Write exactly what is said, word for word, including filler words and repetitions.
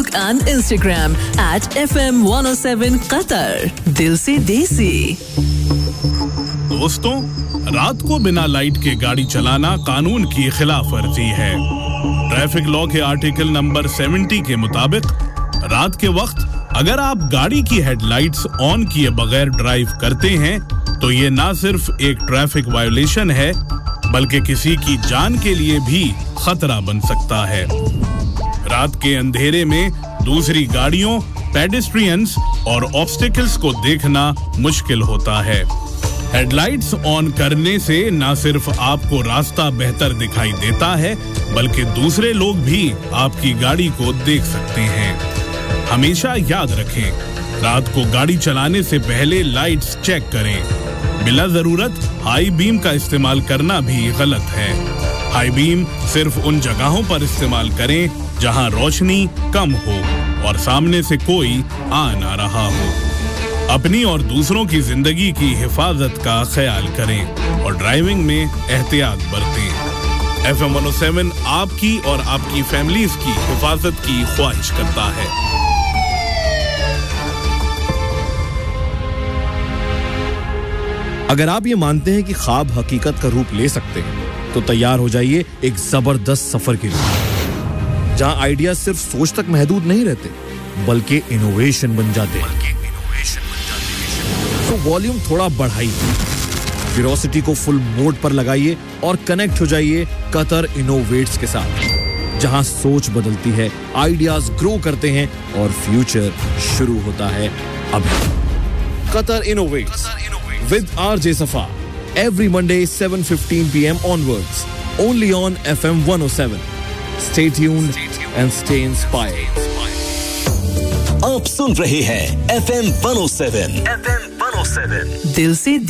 Facebook and Instagram at F M one oh seven Qatar. दिल से देसी। दोस्तों, रात को बिना लाइट के गाड़ी चलाना कानून की खिलाफ वर्जी है। ट्रैफिक लॉ के आर्टिकल नंबर सत्तर के मुताबिक रात के वक्त अगर आप गाड़ी की हेडलाइट्स ऑन किए बगैर ड्राइव करते हैं तो ये ना सिर्फ एक ट्रैफिक वायोलेशन है बल्कि किसी की जान के लिए भी खतरा बन सकता है। रात के अंधेरे में दूसरी गाड़ियों, पेडेस्ट्रियंस और ऑब्स्टिकल्स को देखना मुश्किल होता है। हेडलाइट्स ऑन करने से न सिर्फ आपको रास्ता बेहतर दिखाई देता है बल्कि दूसरे लोग भी आपकी गाड़ी को देख सकते हैं। हमेशा याद रखें, रात को गाड़ी चलाने से पहले लाइट्स चेक करें। बिला जरूरत हाई बीम का इस्तेमाल करना भी गलत है। हाई बीम सिर्फ उन जगहों पर इस्तेमाल करें जहां रोशनी कम हो और सामने से कोई आ ना रहा हो। अपनी और दूसरों की जिंदगी की हिफाजत का ख्याल करें और ड्राइविंग में एहतियात बरतें। F M one oh seven आपकी और आपकी फैमिलीज की हिफाजत की ख्वाहिश करता है। अगर आप ये मानते हैं कि ख्वाब हकीकत का रूप ले सकते हैं तो तैयार हो जाइए एक जबरदस्त सफर के लिए, जहां आइडिया सिर्फ सोच तक महदूद नहीं रहते बल्कि इनोवेशन बन जाते हैं। तो वॉल्यूम थोड़ा बढ़ाइए, क्यूरोसिटी को फुल मोड पर लगाइए और कनेक्ट हो जाइए कतर इनोवेट्स के साथ, जहां सोच बदलती है, आइडियाज ग्रो करते हैं और फ्यूचर शुरू होता है अभी। Qatar innovates with R J Safa every Monday seven fifteen p m onwards only on F M one oh seven. Stay tuned and stay inspired. आप सुन रहे हैं F M one oh seven. F M one oh seven. दिल से